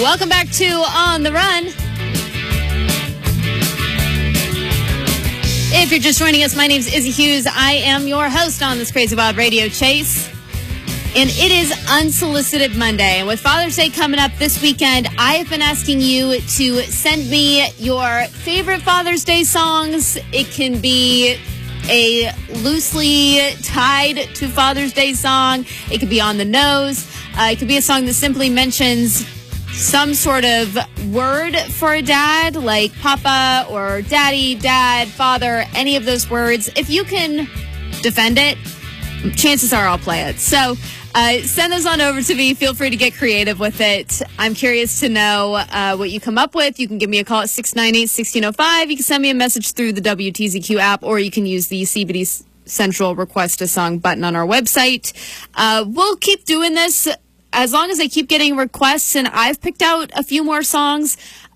Welcome back to On the Run. If you're just joining us, my name is Izzy Hughes. I am your host on this Crazy Wild Radio Chase. And it is Unsolicited Monday. And with Father's Day coming up this weekend, I have been asking you to send me your favorite Father's Day songs. It can be a loosely tied to Father's Day song. It could be on the nose. It could be a song that simply mentions some sort of word for a dad, like papa or daddy, dad, father, any of those words. If you can defend it, chances are I'll play it. So send those on over to me. Feel free to get creative with it. I'm curious to know what you come up with. You can give me a call at 698-1605. You can send me a message through the WTZQ app, or you can use the CBD Central Request a Song button on our website. We'll keep doing this as long as I keep getting requests, and I've picked out a few more songs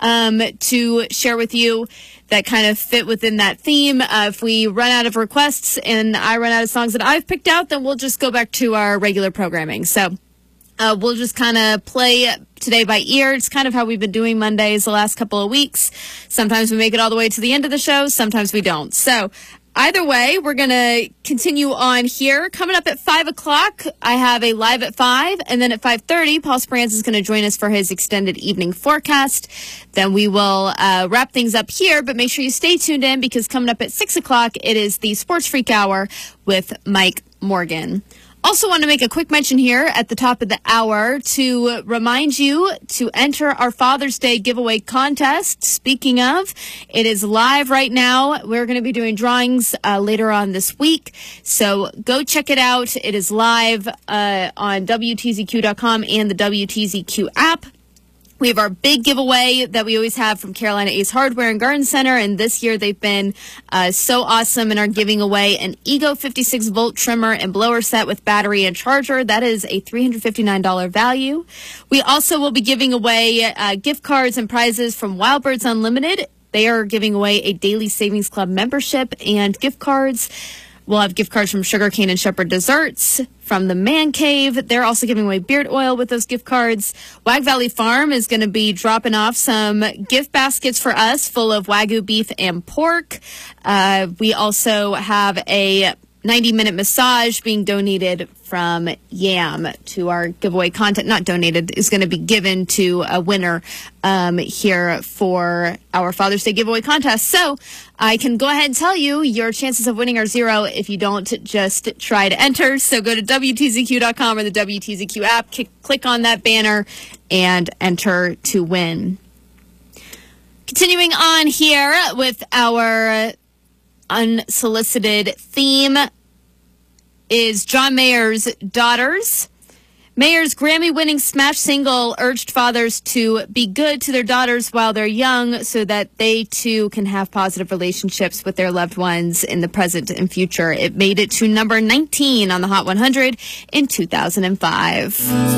to share with you that kind of fit within that theme. If we run out of requests and I run out of songs that I've picked out, then we'll just go back to our regular programming. So we'll just kind of play today by ear. It's kind of how we've been doing Mondays the last couple of weeks. Sometimes we make it all the way to the end of the show. Sometimes we don't. So either way, we're going to continue on here. Coming up at 5 o'clock, I have a Live at 5. And then at 5:30, Paul Speranza is going to join us for his extended evening forecast. Then we will wrap things up here. But make sure you stay tuned in, because coming up at 6 o'clock, it is the Sports Freak Hour with Mike Morgan. Also want to make a quick mention here at the top of the hour to remind you to enter our Father's Day giveaway contest. Speaking of, it is live right now. We're going to be doing drawings later on this week. So go check it out. It is live on WTZQ.com and the WTZQ app. We have our big giveaway that we always have from Carolina Ace Hardware and Garden Center, and this year they've been so awesome and are giving away an Ego 56-volt trimmer and blower set with battery and charger. That is a $359 value. We also will be giving away gift cards and prizes from Wild Birds Unlimited. They are giving away a Daily Savings Club membership and gift cards. We'll have gift cards from Sugarcane and Shepherd Desserts, from the Man Cave. They're also giving away beard oil with those gift cards. Wag Valley Farm is going to be dropping off some gift baskets for us full of Wagyu beef and pork. We also have a 90-minute massage being donated from Yam to our giveaway content. Not donated, is going to be given to a winner here for our Father's Day giveaway contest. So I can go ahead and tell you your chances of winning are 0 if you don't just try to enter. So go to WTZQ.com or the WTZQ app, click on that banner, and enter to win. Continuing on here with our unsolicited theme is John Mayer's Daughters. Mayer's Grammy-winning smash single urged fathers to be good to their daughters while they're young so that they, too, can have positive relationships with their loved ones in the present and future. It made it to number 19 on the Hot 100 in 2005.